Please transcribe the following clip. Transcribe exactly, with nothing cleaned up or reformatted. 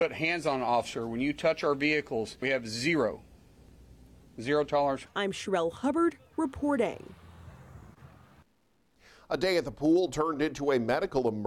Put hands on an officer. When you touch our vehicles, we have zero, zero tolerance. I'm Sherelle Hubbard reporting. A day at the pool turned into a medical emergency.